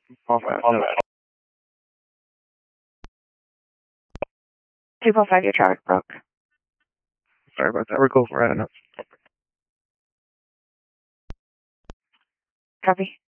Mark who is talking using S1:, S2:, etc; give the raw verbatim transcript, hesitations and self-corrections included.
S1: Oh, man.
S2: Oh, man.
S3: two point five, your traffic broke.
S1: Sorry about that. We're going right enough.
S3: Copy.